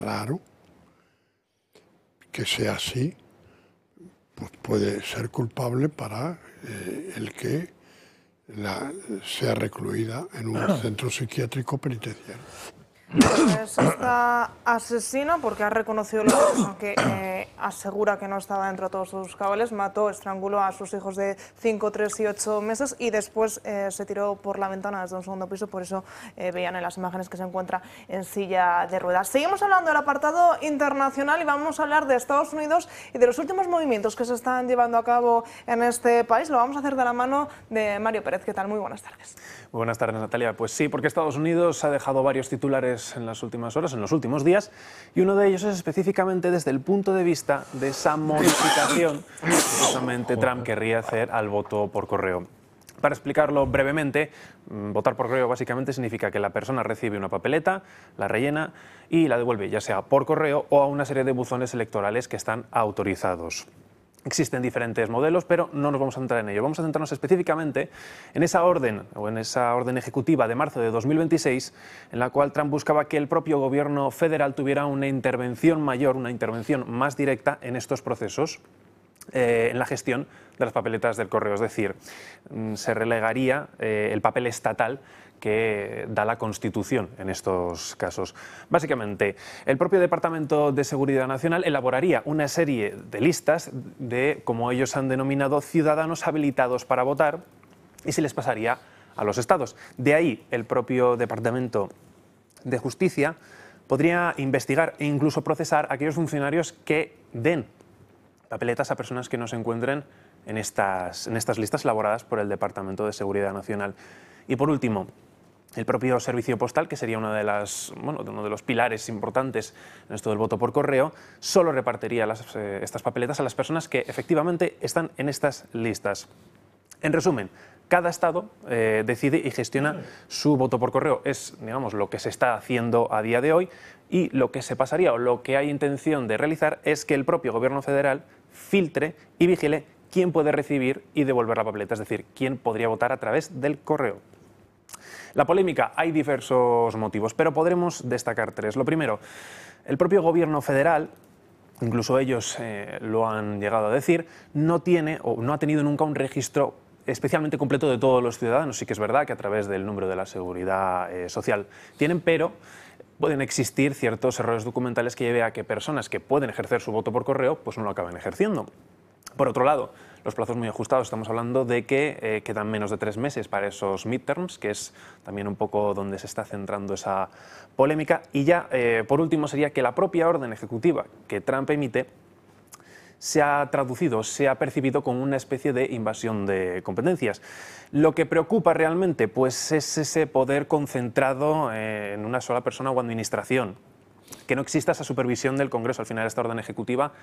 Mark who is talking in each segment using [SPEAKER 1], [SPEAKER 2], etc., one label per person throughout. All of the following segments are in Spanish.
[SPEAKER 1] raro que sea así, pues puede ser culpable para el que sea recluida en un centro psiquiátrico penitenciario.
[SPEAKER 2] Pues está asesino, porque ha reconocido los hechos, aunque asegura que no estaba dentro de todos sus cabales, mató, estranguló a sus hijos de 5, 3 y 8 meses y después se tiró por la ventana desde un segundo piso, por eso veían en las imágenes que se encuentra en silla de ruedas. Seguimos hablando del apartado internacional y vamos a hablar de Estados Unidos y de los últimos movimientos que se están llevando a cabo en este país. Lo vamos a hacer de la mano de Mario Pérez. ¿Qué tal? Muy buenas tardes.
[SPEAKER 3] Muy buenas tardes, Natalia. Pues sí, porque Estados Unidos ha dejado varios titulares en las últimas horas, en los últimos días, y uno de ellos es específicamente desde el punto de vista de esa modificación que justamente Trump querría hacer al voto por correo. Para explicarlo brevemente, votar por correo básicamente significa que la persona recibe una papeleta, la rellena y la devuelve, ya sea por correo o a una serie de buzones electorales que están autorizados. Existen diferentes modelos, pero no nos vamos a centrar en ello. Vamos a centrarnos específicamente en esa orden ejecutiva de marzo de 2026, en la cual Trump buscaba que el propio gobierno federal tuviera una intervención mayor, una intervención más directa en estos procesos, en la gestión de las papeletas del correo. Es decir, se relegaría el papel estatal que da la Constitución en estos casos. Básicamente, el propio Departamento de Seguridad Nacional elaboraría una serie de listas de, como ellos han denominado, ciudadanos habilitados para votar y se les pasaría a los estados. De ahí, el propio Departamento de Justicia podría investigar e incluso procesar a aquellos funcionarios que den papeletas a personas que no se encuentren en estas listas elaboradas por el Departamento de Seguridad Nacional. Y por último, el propio servicio postal, que sería uno de los pilares importantes en esto del voto por correo, solo repartiría estas papeletas a las personas que efectivamente están en estas listas. En resumen, cada estado decide y gestiona su voto por correo. Es, digamos, lo que se está haciendo a día de hoy, y lo que se pasaría o lo que hay intención de realizar es que el propio gobierno federal filtre y vigile quién puede recibir y devolver la papeleta, es decir, quién podría votar a través del correo. La polémica, hay diversos motivos, pero podremos destacar tres. Lo primero, el propio gobierno federal, incluso ellos lo han llegado a decir, no tiene o no ha tenido nunca un registro especialmente completo de todos los ciudadanos. Sí que es verdad que a través del número de la seguridad social tienen, pero pueden existir ciertos errores documentales que lleven a que personas que pueden ejercer su voto por correo pues no lo acaben ejerciendo. Por otro lado, los plazos muy ajustados. Estamos hablando de que quedan menos de 3 meses para esos midterms, que es también un poco donde se está centrando esa polémica. Y ya, por último, sería que la propia orden ejecutiva que Trump emite se ha traducido, se ha percibido como una especie de invasión de competencias. Lo que preocupa realmente pues, es ese poder concentrado en una sola persona o administración, que no exista esa supervisión del Congreso. Al final, esta orden ejecutiva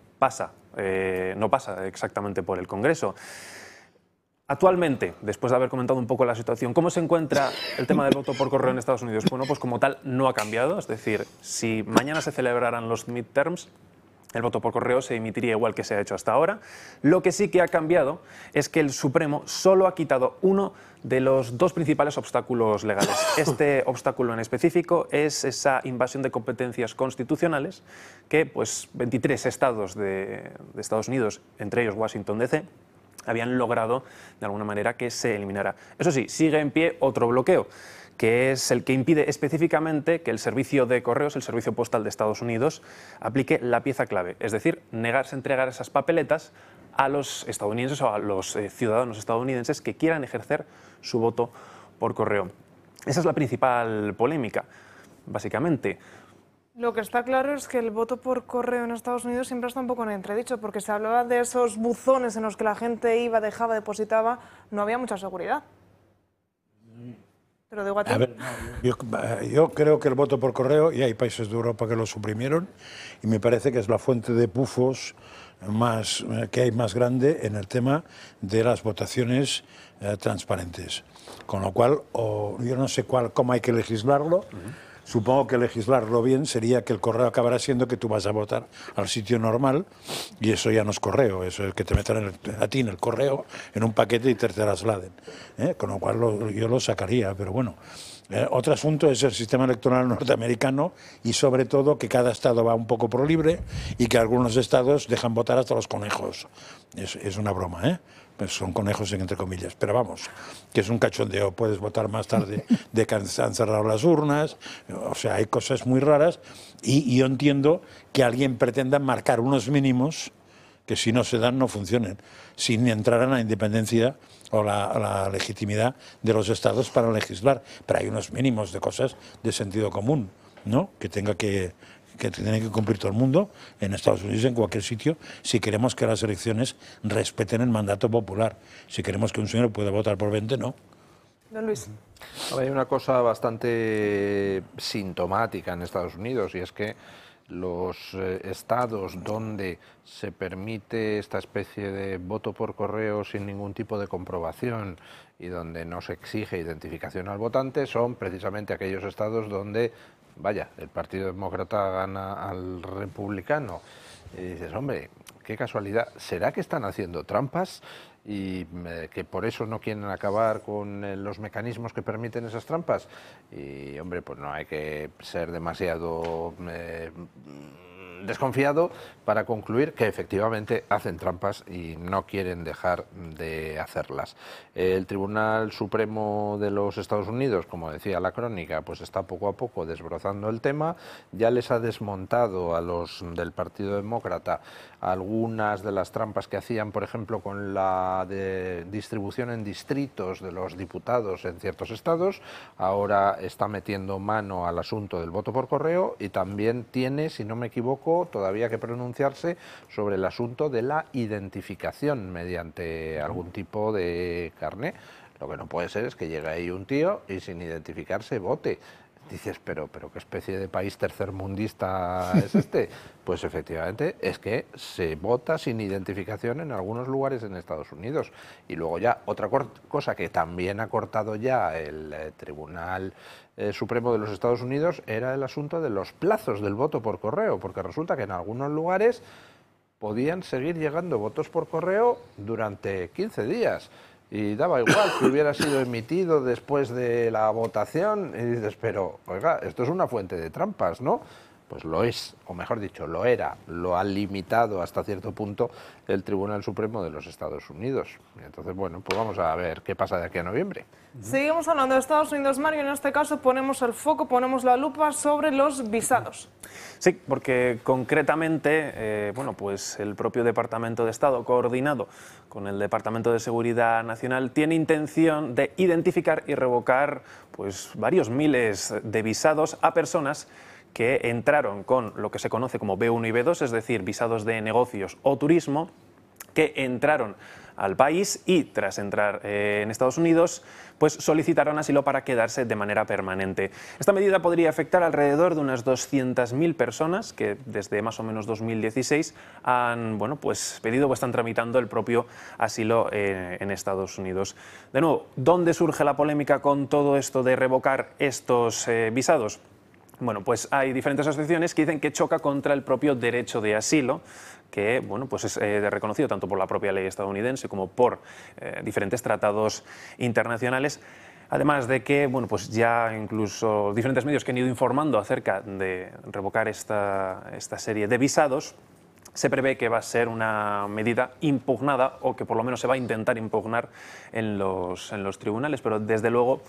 [SPEAKER 3] no pasa exactamente por el Congreso. Actualmente, después de haber comentado un poco la situación, ¿cómo se encuentra el tema del voto por correo en Estados Unidos? Bueno, pues como tal no ha cambiado, es decir, si mañana se celebraran los midterms, el voto por correo se emitiría igual que se ha hecho hasta ahora. Lo que sí que ha cambiado es que el Supremo solo ha quitado uno de los 2 principales obstáculos legales. Este obstáculo en específico es esa invasión de competencias constitucionales que pues, 23 estados de Estados Unidos, entre ellos Washington D.C., habían logrado de alguna manera que se eliminara. Eso sí, sigue en pie otro bloqueo, que es el que impide específicamente que el servicio de correos, el servicio postal de Estados Unidos, aplique la pieza clave, es decir, negarse a entregar esas papeletas a los estadounidenses o a los ciudadanos estadounidenses que quieran ejercer su voto por correo. Esa es la principal polémica, básicamente.
[SPEAKER 2] Lo que está claro es que el voto por correo en Estados Unidos siempre está un poco en entredicho, porque se hablaba de esos buzones en los que la gente iba, dejaba, depositaba, no había mucha seguridad. Te lo digo a ti.
[SPEAKER 4] A ver, yo creo que el voto por correo, y hay países de Europa que lo suprimieron, y me parece que es la fuente de pufos que hay más grande en el tema de las votaciones transparentes. Con lo cual, yo no sé cómo hay que legislarlo. Supongo que legislarlo bien sería que el correo acabará siendo que tú vas a votar al sitio normal, y eso ya no es correo, eso es que te metan a ti en el correo en un paquete y te trasladen. Con lo cual yo lo sacaría, pero bueno, Otro asunto es el sistema electoral norteamericano y sobre todo que cada estado va un poco pro libre y que algunos estados dejan votar hasta los conejos. Es una broma, ¿eh? Pues son conejos entre comillas, pero vamos, que es un cachondeo, puedes votar más tarde de que han cerrado las urnas, o sea, hay cosas muy raras y yo entiendo que alguien pretenda marcar unos mínimos que si no se dan no funcionen, sin entrar en la independencia o la legitimidad de los estados para legislar. Pero hay unos mínimos de cosas de sentido común, ¿no? Que tiene que cumplir todo el mundo, en Estados Unidos, en cualquier sitio, si queremos que las elecciones respeten el mandato popular. Si queremos que un señor pueda votar por 20, no.
[SPEAKER 2] Don Luis.
[SPEAKER 5] Hay una cosa bastante sintomática en Estados Unidos y es que los estados donde se permite esta especie de voto por correo sin ningún tipo de comprobación y donde no se exige identificación al votante son precisamente aquellos estados donde, vaya, el Partido Demócrata gana al republicano. Y dices, hombre, qué casualidad, ¿será que están haciendo trampas y que por eso no quieren acabar con los mecanismos que permiten esas trampas? Y, hombre, pues no hay que ser demasiado desconfiado para concluir que efectivamente hacen trampas y no quieren dejar de hacerlas. El Tribunal Supremo de los Estados Unidos, como decía la crónica, pues está poco a poco desbrozando el tema, ya les ha desmontado a los del Partido Demócrata algunas de las trampas que hacían, por ejemplo, con la de distribución en distritos de los diputados en ciertos estados. Ahora está metiendo mano al asunto del voto por correo y también tiene, si no me equivoco, todavía que pronunciarse sobre el asunto de la identificación mediante algún tipo de carné. Lo que no puede ser es que llegue ahí un tío y sin identificarse vote. Dices, pero ¿qué especie de país tercermundista es este? Pues efectivamente es que se vota sin identificación en algunos lugares en Estados Unidos. Y luego ya otra cosa que también ha cortado ya el Tribunal Supremo de los Estados Unidos era el asunto de los plazos del voto por correo, porque resulta que en algunos lugares podían seguir llegando votos por correo durante 15 días. Y daba igual que hubiera sido emitido después de la votación. Y dices, pero, oiga, esto es una fuente de trampas, ¿no? Pues lo es, o mejor dicho, lo era. Lo ha limitado hasta cierto punto el Tribunal Supremo de los Estados Unidos. Y entonces, bueno, pues vamos a ver qué pasa de aquí a noviembre.
[SPEAKER 2] Seguimos hablando de Estados Unidos, Mario. En este caso ponemos el foco, ponemos la lupa sobre los visados.
[SPEAKER 3] Sí, porque concretamente, bueno, pues el propio Departamento de Estado, coordinado con el Departamento de Seguridad Nacional, tiene intención de identificar y revocar pues varios miles de visados a personas que entraron con lo que se conoce como B1 y B2, es decir, visados de negocios o turismo, que entraron al país y tras entrar en Estados Unidos pues solicitaron asilo para quedarse de manera permanente. Esta medida podría afectar alrededor de unas 200.000 personas que desde más o menos 2016 han pues pedido o están tramitando el propio asilo en Estados Unidos. De nuevo, ¿dónde surge la polémica con todo esto de revocar estos visados? Bueno, pues hay diferentes asociaciones que dicen que choca contra el propio derecho de asilo, que pues es reconocido tanto por la propia ley estadounidense como por diferentes tratados internacionales. Además de que pues ya incluso diferentes medios que han ido informando acerca de revocar esta serie de visados, se prevé que va a ser una medida impugnada o que por lo menos se va a intentar impugnar en los tribunales, pero desde luego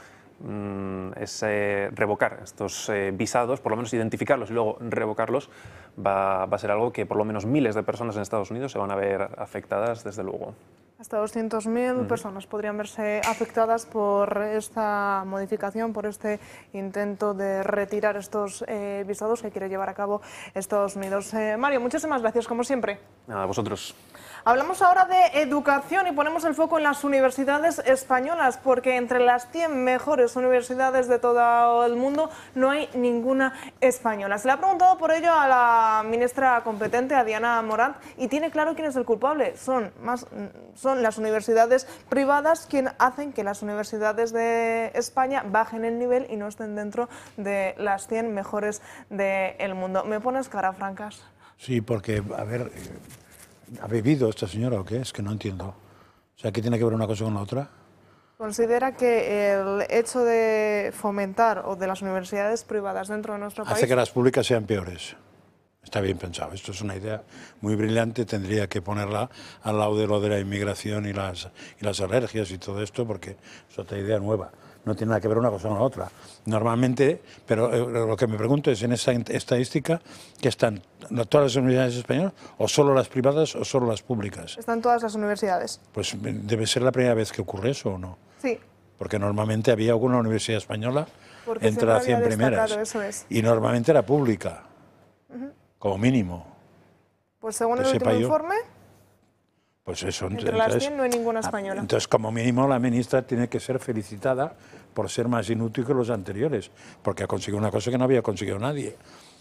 [SPEAKER 3] es revocar estos visados, por lo menos identificarlos y luego revocarlos, va a ser algo que por lo menos miles de personas en Estados Unidos se van a ver afectadas, desde luego.
[SPEAKER 2] Hasta 200.000 personas podrían verse afectadas por esta modificación, por este intento de retirar estos visados que quiere llevar a cabo Estados Unidos. Mario, muchísimas gracias, como siempre.
[SPEAKER 3] Nada, a vosotros.
[SPEAKER 2] Hablamos ahora de educación y ponemos el foco en las universidades españolas, porque entre las 100 mejores universidades de todo el mundo no hay ninguna española. Se le ha preguntado por ello a la ministra competente, a Diana Morant, y tiene claro quién es el culpable. Son las universidades privadas quienes hacen que las universidades de España bajen el nivel y no estén dentro de las 100 mejores del mundo. ¿Me pones cara, Francas?
[SPEAKER 4] Sí, porque, a ver, ¿ha bebido esta señora o qué? Es que no entiendo. O sea, ¿qué tiene que ver una cosa con la otra?
[SPEAKER 2] ¿Considera que el hecho de fomentar o de las universidades privadas dentro de nuestro país
[SPEAKER 4] hace que las públicas sean peores? Está bien pensado. Esto es una idea muy brillante. Tendría que ponerla al lado de lo de la inmigración y las alergias y todo esto, porque es otra idea nueva. No tiene nada que ver una cosa con la otra. Normalmente, pero lo que me pregunto es, en esta estadística, ¿que están todas las universidades españolas, o solo las privadas, o solo las públicas?
[SPEAKER 2] están todas las universidades?
[SPEAKER 4] Pues debe ser la primera vez que ocurre eso, ¿o no?
[SPEAKER 2] Sí.
[SPEAKER 4] Porque normalmente había alguna universidad española
[SPEAKER 2] Porque
[SPEAKER 4] entre las 100
[SPEAKER 2] siempre había
[SPEAKER 4] primeras.
[SPEAKER 2] destacado, eso es.
[SPEAKER 4] Y normalmente era pública, como mínimo.
[SPEAKER 2] Pues según
[SPEAKER 4] Que
[SPEAKER 2] el último
[SPEAKER 4] sepa yo.
[SPEAKER 2] informe,
[SPEAKER 4] Pues eso,
[SPEAKER 2] entre las 100 no hay ninguna española.
[SPEAKER 4] Entonces, como mínimo, la ministra tiene que ser felicitada por ser más inútil que los anteriores, porque ha conseguido una cosa que no había conseguido nadie.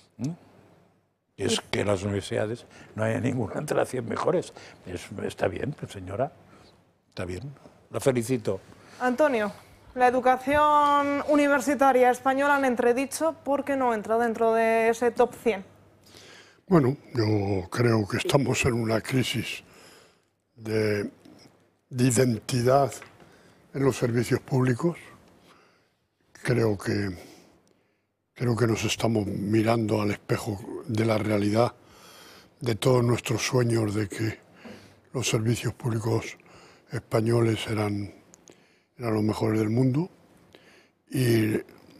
[SPEAKER 4] Y es que las universidades no haya ninguna entre las 100 mejores. Está bien, pues, señora, está bien. La felicito.
[SPEAKER 2] Antonio, la educación universitaria española en entredicho, ¿por qué no entra dentro de ese top 100?
[SPEAKER 1] Bueno, yo creo que estamos en una crisis de identidad en los servicios públicos. Creo que nos estamos mirando al espejo de la realidad, de todos nuestros sueños de que los servicios públicos españoles eran los mejores del mundo, y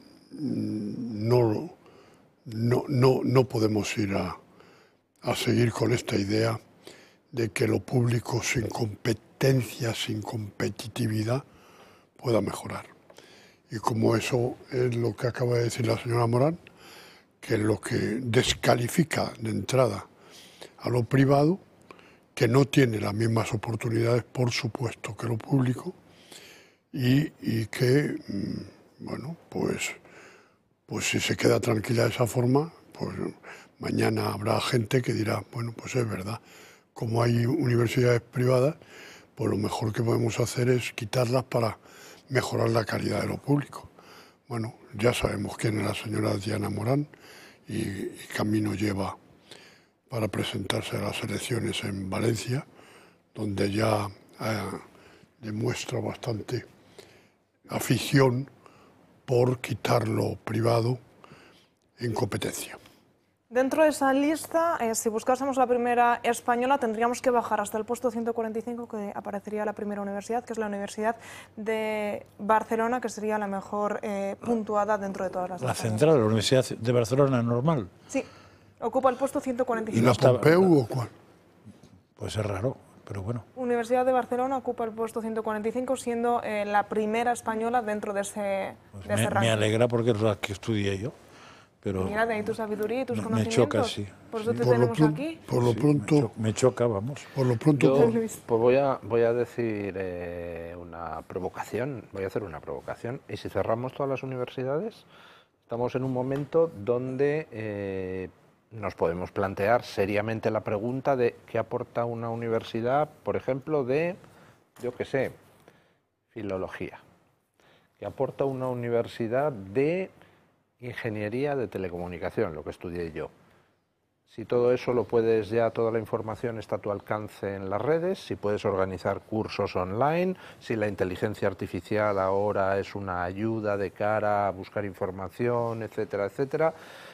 [SPEAKER 1] no podemos ir a seguir con esta idea de que lo público sin competencia, sin competitividad, pueda mejorar. Y como eso es lo que acaba de decir la señora Morán, que es lo que descalifica de entrada a lo privado, que no tiene las mismas oportunidades, por supuesto, que lo público, y que, bueno, pues si se queda tranquila de esa forma, pues mañana habrá gente que dirá, bueno, pues es verdad, como hay universidades privadas, pues lo mejor que podemos hacer es quitarlas para mejorar la calidad de lo público. Bueno, ya sabemos quién es la señora Diana Morán y camino lleva para presentarse a las elecciones en Valencia, donde ya demuestra bastante afición por quitar lo privado en competencia.
[SPEAKER 2] Dentro de esa lista, si buscásemos la primera española, tendríamos que bajar hasta el puesto 145, que aparecería la primera universidad, que es la Universidad de Barcelona, que sería la mejor puntuada dentro de todas las
[SPEAKER 4] La
[SPEAKER 2] españolas.
[SPEAKER 4] central, la Universidad de Barcelona, normal.
[SPEAKER 2] Sí, ocupa el puesto
[SPEAKER 1] ¿Y
[SPEAKER 2] 145.
[SPEAKER 1] la Pompeu o cuál?
[SPEAKER 4] Pues es raro, pero bueno.
[SPEAKER 2] Universidad de Barcelona ocupa el puesto 145, siendo la primera española dentro de ese,
[SPEAKER 4] Pues
[SPEAKER 2] de ese
[SPEAKER 4] me
[SPEAKER 2] ranking.
[SPEAKER 4] alegra porque es la que estudié yo. Pero
[SPEAKER 2] Mira, de ahí tu sabiduría y tus
[SPEAKER 4] me
[SPEAKER 2] conocimientos.
[SPEAKER 4] choca, sí.
[SPEAKER 2] Por eso te
[SPEAKER 1] Por lo,
[SPEAKER 2] tenemos
[SPEAKER 1] pron-
[SPEAKER 2] aquí.
[SPEAKER 1] por lo
[SPEAKER 4] sí,
[SPEAKER 1] pronto,
[SPEAKER 4] me choca, vamos.
[SPEAKER 1] por lo pronto,
[SPEAKER 5] Yo
[SPEAKER 2] Luis.
[SPEAKER 5] pues voy a decir una provocación, voy a hacer una provocación. Y si cerramos todas las universidades, estamos en un momento donde nos podemos plantear seriamente la pregunta de qué aporta una universidad, por ejemplo, de, yo qué sé, filología. ¿Qué aporta una universidad de ingeniería de telecomunicación, lo que estudié yo? Si todo eso lo puedes ya, toda la información está a tu alcance en las redes, si puedes organizar cursos online, si la inteligencia artificial ahora es una ayuda de cara a buscar información, etcétera, etcétera.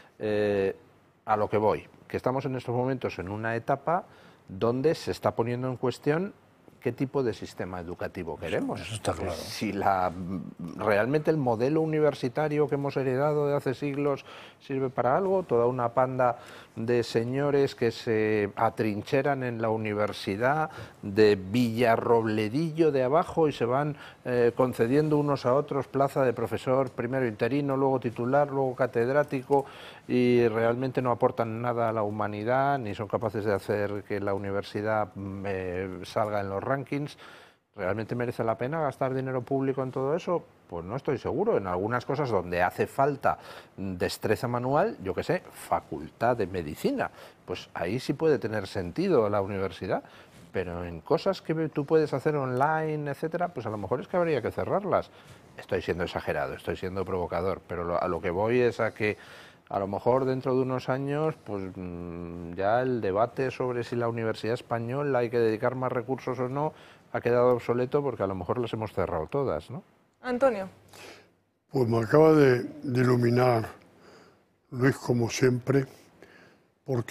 [SPEAKER 5] A lo que voy, que estamos en estos momentos en una etapa donde se está poniendo en cuestión qué tipo de sistema educativo queremos.
[SPEAKER 4] Eso está claro.
[SPEAKER 5] Si realmente el modelo universitario que hemos heredado de hace siglos sirve para algo, toda una panda de señores que se atrincheran en la universidad de Villarrobledillo de abajo y se van concediendo unos a otros plaza de profesor, primero interino, luego titular, luego catedrático, y realmente no aportan nada a la humanidad, ni son capaces de hacer que la universidad salga en los rankings. ¿Realmente merece la pena gastar dinero público en todo eso? Pues no estoy seguro. En algunas cosas donde hace falta destreza manual, yo qué sé, facultad de medicina, pues ahí sí puede tener sentido la universidad. Pero en cosas que tú puedes hacer online, etcétera, pues a lo mejor es que habría que cerrarlas. Estoy siendo exagerado, estoy siendo provocador, pero a lo que voy es a que A lo mejor dentro de unos años, pues ya el debate sobre si la universidad española hay que dedicar más recursos o no ha quedado obsoleto porque a lo mejor las hemos cerrado todas, ¿no?
[SPEAKER 2] Antonio.
[SPEAKER 1] Pues me acaba de iluminar Luis, como siempre.